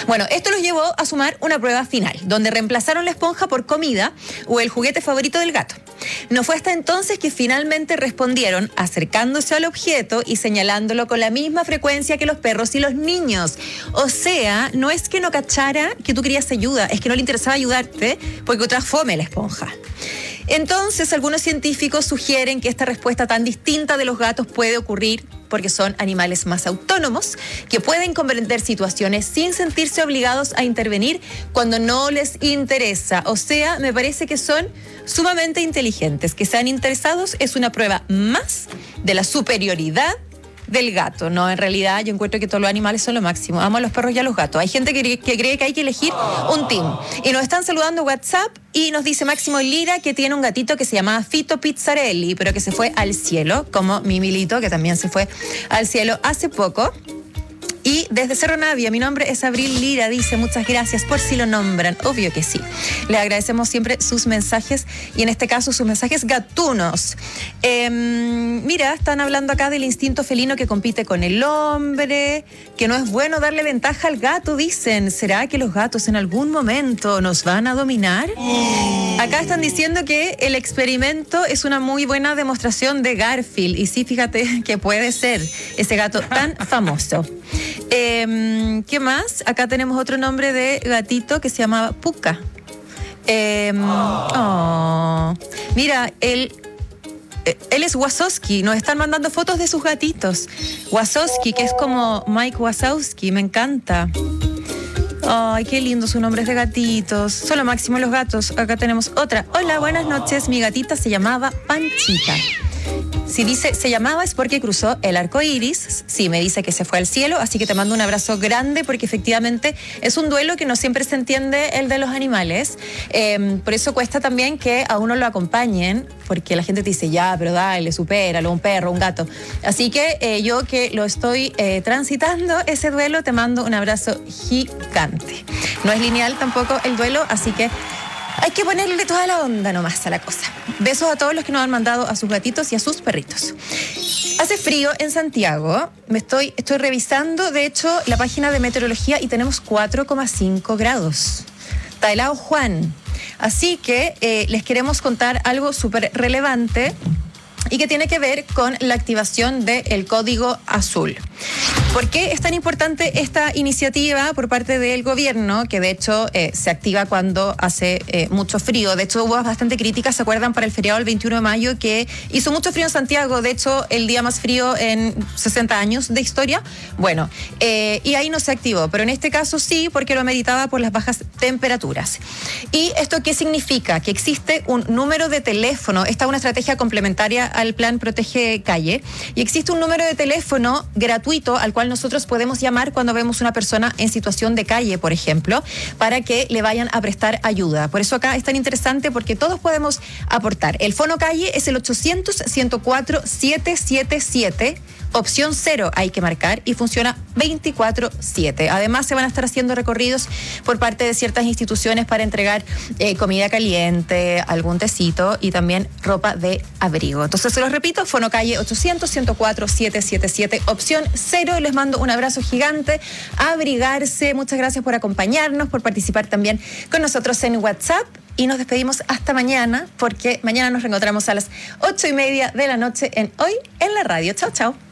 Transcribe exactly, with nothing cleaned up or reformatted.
Bueno, esto los llevó a sumar una prueba final, donde reemplazaron la esponja por comida o el juguete favorito del gato. No fue hasta entonces que finalmente respondieron acercándose al objeto y señalándolo con la misma frecuencia que los perros y los niños. O sea, no es que no cachara que tú querías ayuda, es que no le interesaba ayudarte porque otra fome la esponja. Entonces, algunos científicos sugieren que esta respuesta tan distinta de los gatos puede ocurrir porque son animales más autónomos, que pueden comprender situaciones sin sentirse obligados a intervenir cuando no les interesa. O sea, me parece que son sumamente inteligentes. Que sean interesados es una prueba más de la superioridad del gato. No, en realidad yo encuentro que todos los animales son lo máximo. Amo a los perros y a los gatos. Hay gente que, que cree que hay que elegir un team. Y nos están saludando WhatsApp y nos dice Máximo Lira que tiene un gatito que se llamaba Fito Pizzarelli, pero que se fue al cielo, como mi Milito, que también se fue al cielo hace poco. Y desde Cerro Navia, mi nombre es Abril Lira, dice, muchas gracias por si lo nombran. Obvio que sí. Le agradecemos siempre sus mensajes y en este caso sus mensajes gatunos. Eh, mira, están hablando acá del instinto felino que compite con el hombre, que no es bueno darle ventaja al gato, dicen. ¿Será que los gatos en algún momento nos van a dominar? Acá están diciendo que el experimento es una muy buena demostración de Garfield. Y sí, fíjate que puede ser ese gato tan famoso. Eh, ¿Qué más? Acá tenemos otro nombre de gatito que se llamaba Puka. Eh, oh. Oh. Mira, él, él es Wazowski. Nos están mandando fotos de sus gatitos. Wazowski, que es como Mike Wazowski. Me encanta. Ay, qué lindo sus nombres de gatitos. Son lo máximo los gatos. Acá tenemos otra. Hola, buenas noches. Mi gatita se llamaba Panchita. Si dice se llamaba es porque cruzó el arco iris. Sí, me dice que se fue al cielo, así que te mando un abrazo grande porque efectivamente es un duelo que no siempre se entiende el de los animales. Eh, por eso cuesta también que a uno lo acompañen, porque la gente te dice ya, pero dale, supéralo, un perro, un gato. Así que eh, yo que lo estoy eh, transitando ese duelo, te mando un abrazo gigante. No es lineal tampoco el duelo, así que hay que ponerle toda la onda nomás a la cosa. Besos a todos los que nos han mandado a sus gatitos y a sus perritos. Hace frío en Santiago. Me estoy, estoy revisando, de hecho, la página de meteorología y tenemos cuatro coma cinco grados. Está helado Juan. Así que eh, les queremos contar algo súper relevante y que tiene que ver con la activación del Código Azul. ¿Por qué es tan importante esta iniciativa por parte del gobierno? Que de hecho eh, se activa cuando hace eh, mucho frío. De hecho hubo bastante críticas, ¿se acuerdan? Para el feriado del veintiuno de mayo que hizo mucho frío en Santiago. De hecho, el día más frío en sesenta años de historia. Bueno, eh, y ahí no se activó. Pero en este caso sí, porque lo ameritaba por las bajas temperaturas. ¿Y esto qué significa? Que existe un número de teléfono. Esta es una estrategia complementaria al plan Protege Calle. Y existe un número de teléfono gratuito al cual nosotros podemos llamar cuando vemos una persona en situación de calle, por ejemplo, para que le vayan a prestar ayuda. Por eso acá es tan interesante porque todos podemos aportar. El Fono Calle es el ochocientos, ciento cuatro, setecientos setenta y siete. Opción cero hay que marcar y funciona veinticuatro siete. Además se van a estar haciendo recorridos por parte de ciertas instituciones para entregar eh, comida caliente, algún tecito y también ropa de abrigo. Entonces se los repito, Fono Calle ochocientos, ciento cuatro, setecientos setenta y siete, opción cero. Les mando un abrazo gigante, abrigarse. Muchas gracias por acompañarnos, por participar también con nosotros en WhatsApp. Y nos despedimos hasta mañana, porque mañana nos reencontramos a las ocho y media de la noche en Hoy en la Radio. Chao, chao.